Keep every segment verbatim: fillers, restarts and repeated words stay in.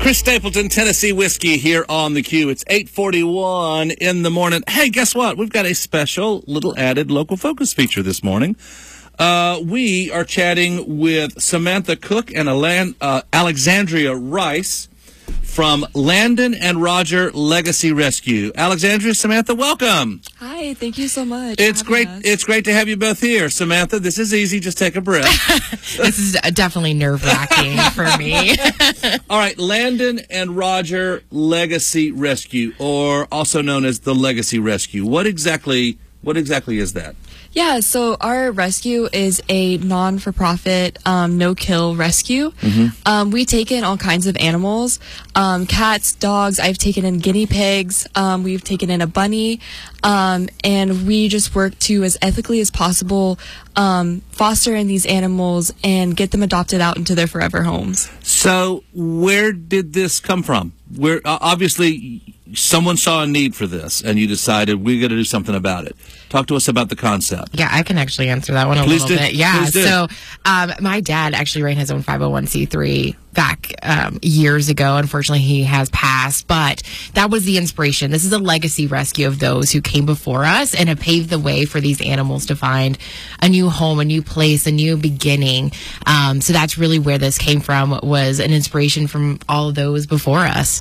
Chris Stapleton, Tennessee Whiskey here on the Q. It's eight forty-one in the morning. Hey, guess what? We've got a special little added local focus feature this morning. Uh, we are chatting with Samantha Cook and Alan, uh, Alexandria Rice from Landon and Roger Legacy Rescue. Alexandria, Samantha, welcome. Hi, thank you so much. It's great. Us. It's great to have you both here, Samantha. This is easy. Just take a breath. This is definitely nerve-wracking for me. All right, Landon and Roger Legacy Rescue, or also known as the Legacy Rescue. What exactly? What exactly is that? Yeah, so our rescue is a non-for-profit, um, no-kill rescue. Mm-hmm. Um, we take in all kinds of animals, um, cats, dogs. I've taken in guinea pigs. Um, we've taken in a bunny. Um, and we just work to, as ethically as possible, um, foster in these animals and get them adopted out into their forever homes. So where did this come from? Where uh, obviously someone saw a need for this, and you decided we got to do something about it. Talk to us about the concept. Yeah, I can actually answer that one a Please little do. bit. Yeah, Please do. so um, my dad actually ran his own five oh one c three back um, years ago. Unfortunately, he has passed, but that was the inspiration. This is a legacy rescue of those who came before us and have paved the way for these animals to find a new home, a new place, a new beginning. Um, so that's really where this came from, was an inspiration from all of those before us.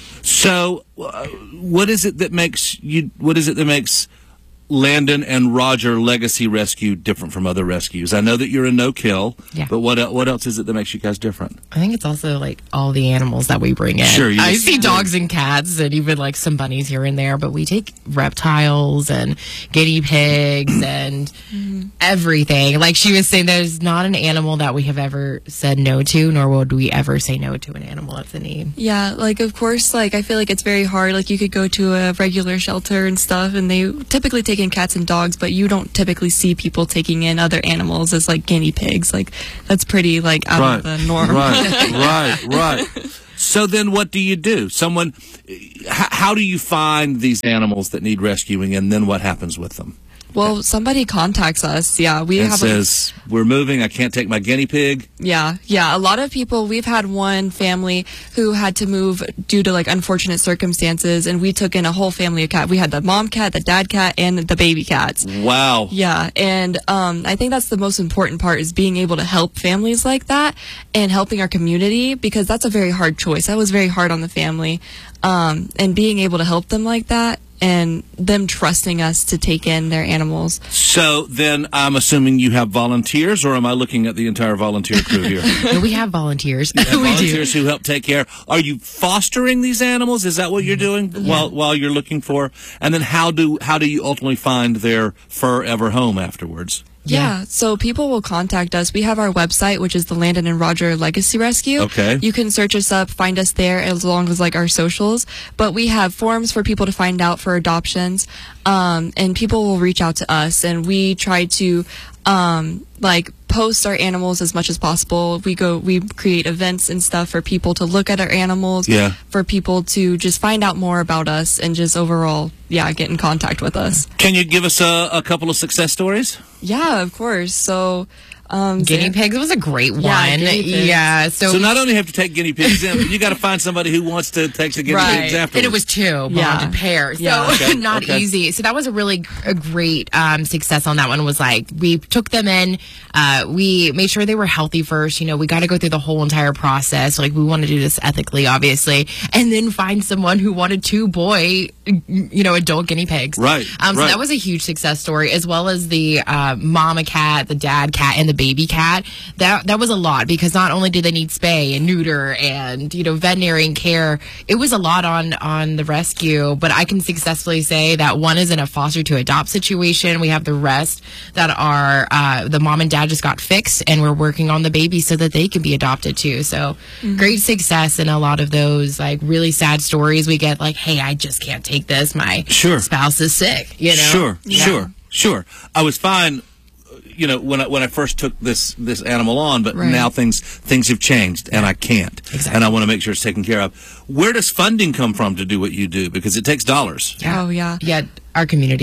So, uh, what is it that makes you? What is it that makes Landon and Roger Legacy Rescue different from other rescues? I know that you're a no-kill, yeah. but what el- what else is it that makes you guys different? I think it's also like all the animals that we bring in. Sure, you I just, see dogs and cats and even like some bunnies here and there, but we take reptiles and guinea pigs and mm-hmm. everything. Like she was saying, there's not an animal that we have ever said no to, nor would we ever say no to an animal that's in need. Yeah, like of course, like I feel like it's very hard. Like you could go to a regular shelter and stuff, and they typically take in cats and dogs, but you don't typically see people taking in other animals as like guinea pigs. Like that's pretty like out right. of the norm. Right, right, right. So then what do you do? Someone, h- how do you find these animals that need rescuing, and then what happens with them? Well, somebody contacts us. Yeah, we and have says, a, we're moving. I can't take my guinea pig. Yeah, yeah. A lot of people, we've had one family who had to move due to like unfortunate circumstances, and we took in a whole family of cat. We had the mom cat, the dad cat, and the baby cats. Wow. Yeah, and um, I think that's the most important part, is being able to help families like that and helping our community, because that's a very hard choice. That was very hard on the family, um, and being able to help them like that, and them trusting us to take in their animals. So then I'm assuming you have volunteers, or am I looking at the entire volunteer crew here? No, we have volunteers. You have we volunteers do. who help take care. Are you fostering these animals? Is that what you're doing yeah. while while you're looking for? And then how do how do you ultimately find their forever home afterwards? Yeah. yeah, so people will contact us. We have our website, which is the Landon and Roger Legacy Rescue. Okay. You can search us up, find us there, as long as like our socials. But we have forms for people to find out for adoptions, um, and people will reach out to us, and we try to um, like post our animals as much as possible. We go, we create events and stuff for people to look at our animals. Yeah. For people to just find out more about us and just overall, yeah, get in contact with us. Can you give us a, a couple of success stories? Yeah, of course. So, um, guinea so, pigs was a great one. Yeah, guinea pigs. Yeah, so, So not only have to take guinea pigs in, but you got to find somebody who wants to take the guinea right. pigs afterwards. And it was two bonded Yeah. pairs, so Yeah. Okay, not okay. easy. So that was a really a great um, success on that one. Was like we took them in, uh, we made sure they were healthy first. You know, we got to go through the whole entire process. Like we want to do this ethically, obviously, and then find someone who wanted two boy, you know, adult guinea pigs. Right. Um, so right. that was a huge success story, as well as the uh, mama cat, the dad cat, and the baby cat. That that was a lot, because not only did they need spay and neuter and, you know, veterinary care, it was a lot on on the rescue. But I can successfully say that one is in a foster to adopt situation. We have the rest that are uh, the mom and dad just got fixed, and we're working on the baby so that they can be adopted too. So mm-hmm. great success in a lot of those like really sad stories we get. Like, hey, I just can't take this. My sure. spouse is sick. You know. Sure. Yeah. Sure. Sure. I was fine. You know, when I, when I first took this this animal on, but right. now things things have changed, and I can't, exactly. and I want to make sure it's taken care of. Where does funding come from to do what you do? Because it takes dollars. Yeah. Oh yeah, yeah. Our community.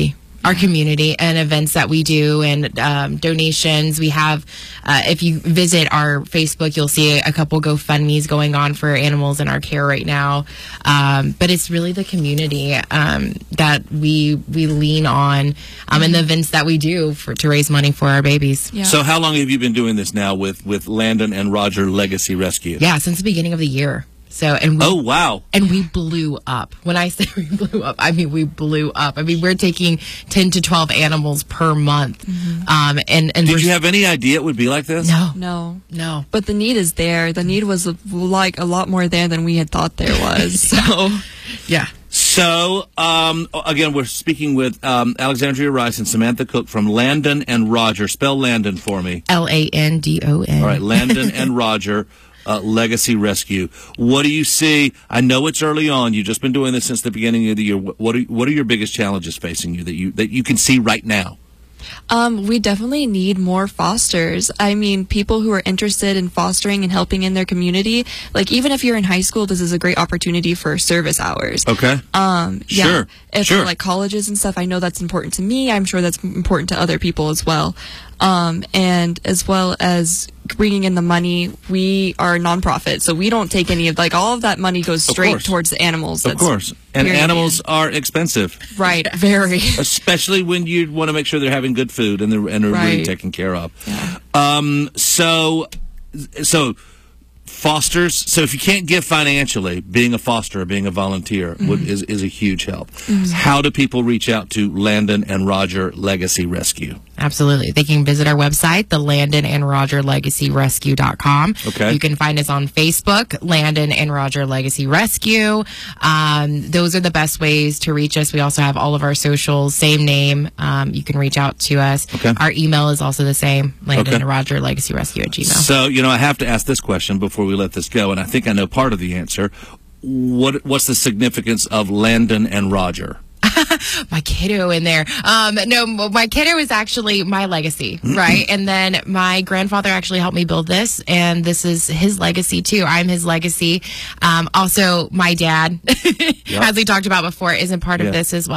our community and events that we do and um, donations. We have, uh, if you visit our Facebook, you'll see a couple GoFundMes going on for animals in our care right now. Um, but it's really the community um, that we we lean on um, and the events that we do for to raise money for our babies. Yeah. So how long have you been doing this now with, with Landon and Roger Legacy Rescue? Yeah, since the beginning of the year. So and we, Oh, wow. and we blew up. When I say we blew up, I mean we blew up. I mean we're taking ten to twelve animals per month. Mm-hmm. Um, and and Did we're, you have any idea it would be like this? no, No. no. But the need is there. The need was like a lot more there than we had thought there was. So, Yeah. So, um, again, we're speaking with um, Alexandria Rice and Samantha Cook from Landon and Roger. Spell Landon for me. L A N D O N. All right, Landon and Roger. Uh, Legacy Rescue. What do you see? I know it's early on. You've just been doing this since the beginning of the year. What are what are your biggest challenges facing you that you that you can see right now? Um, we definitely need more fosters. I mean, people who are interested in fostering and helping in their community. Like, even if you're in high school, this is a great opportunity for service hours. Okay. Um, yeah. Sure, If sure. for like colleges and stuff, I know that's important to me. I'm sure that's important to other people as well. Um, and as well as bringing in the money, we are a nonprofit, so we don't take any of like all of that money goes straight course. towards the animals. Of That's course. And period. animals are expensive, Right, very. especially when you want to make sure they're having good food and they're, and they're really Right. taken care of. Yeah. Um, so, so fosters. So if you can't give financially, being a foster or being a volunteer Mm-hmm. would, is, is a huge help. How do people reach out to Landon and Roger Legacy Rescue? Absolutely. They can visit our website, the Landon and Roger Legacy Rescue dot com. Okay. You can find us on Facebook, Landon and Roger Legacy Rescue. Um, those are the best ways to reach us. We also have all of our socials, same name. Um, you can reach out to us. Okay. Our email is also the same, Landon Okay. and Roger Legacy Rescue at Gmail. So, you know, I have to ask this question before we let this go, and I think I know part of the answer. What What's the significance of Landon and Roger? My kiddo in there. Um, no, my kiddo is actually my legacy, right? And then my grandfather actually helped me build this, and this is his legacy too. I'm his legacy. Um, also, my dad, as we talked about before, isn't part Yeah. of this as well.